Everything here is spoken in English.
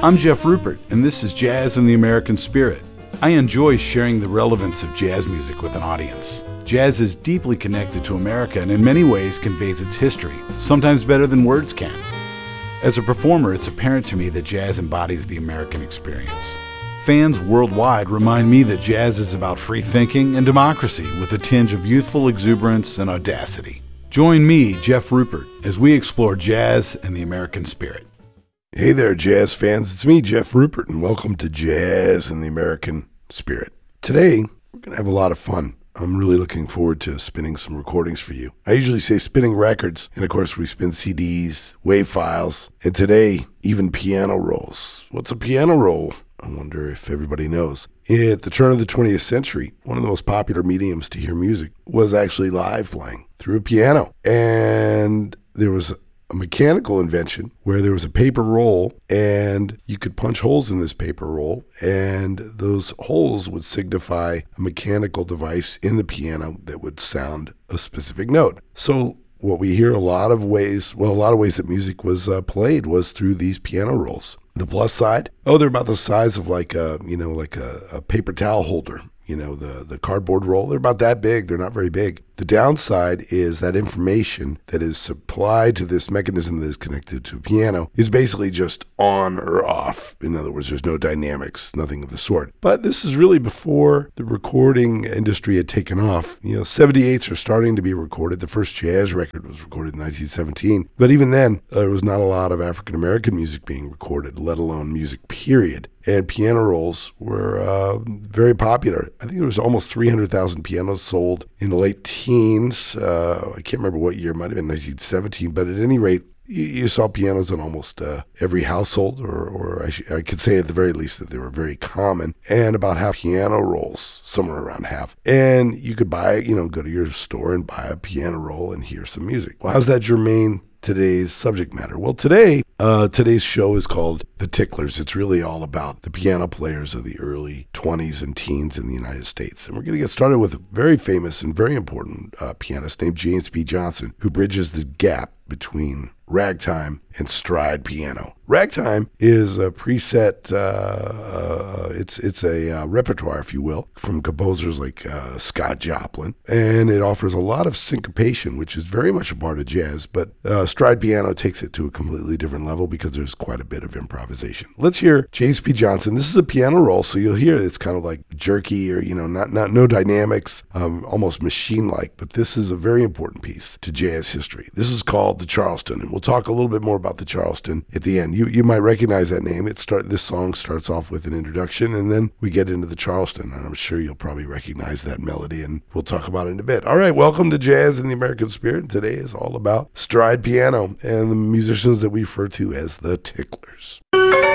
I'm Jeff Rupert, and this is Jazz in the American Spirit. I enjoy sharing the relevance of jazz music with an audience. Jazz is deeply connected to America and in many ways conveys its history, sometimes better than words can. As a performer, it's apparent to me that jazz embodies the American experience. Fans worldwide remind me that jazz is about free thinking and democracy with a tinge of youthful exuberance and audacity. Join me, Jeff Rupert, as we explore jazz and the American spirit. Hey there, jazz fans. It's me, Jeff Rupert, and welcome to Jazz and the American Spirit. Today, we're going to have a lot of fun. I'm really looking forward to spinning some recordings for you. I usually say spinning records, and of course we spin CDs, WAV files, and today, even piano rolls. What's a piano roll? I wonder if everybody knows. At the turn of the 20th century, one of the most popular mediums to hear music was actually live playing through a piano. And there was a mechanical invention where there was a paper roll and you could punch holes in this paper roll, and those holes would signify a mechanical device in the piano that would sound a specific note. So what we hear a lot of ways that music was played was through these piano rolls. The plus side, they're about the size of like a paper towel holder. The cardboard roll, they're about that big. They're not very big. The downside is that information that is supplied to this mechanism that is connected to a piano is basically just on or off. In other words, there's no dynamics, nothing of the sort. But this is really before the recording industry had taken off. 78s are starting to be recorded. The first jazz record was recorded in 1917. But even then, there was not a lot of African-American music being recorded, let alone music, period. And piano rolls were very popular. I think there was almost 300,000 pianos sold in the late teens. I can't remember what year. It might have been 1917. But at any rate, you saw pianos in almost every household, or I could say at the very least that they were very common. And about half piano rolls, somewhere around half. And you could buy, go to your store and buy a piano roll and hear some music. Well, how's that germane today's subject matter? Well, today's show is called The Ticklers. It's really all about the piano players of the early 20s and teens in the United States. And we're going to get started with a very famous and very important pianist named James P. Johnson, who bridges the gap between ragtime and stride piano. Ragtime is a preset, it's a repertoire, if you will, from composers like Scott Joplin, and it offers a lot of syncopation, which is very much a part of jazz, but stride piano takes it to a completely different level because there's quite a bit of improvisation. Let's hear James P. Johnson. This is a piano roll, so you'll hear it's kind of like jerky or, no dynamics, almost machine-like, but this is a very important piece to jazz history. This is called the Charleston, and we'll talk a little bit more about the Charleston at the end. You might recognize that name. This song starts off with an introduction, and then we get into the Charleston, and I'm sure you'll probably recognize that melody, and we'll talk about it in a bit. All right, welcome to Jazz in the American Spirit. Today is all about stride piano and the musicians that we refer to as the Ticklers.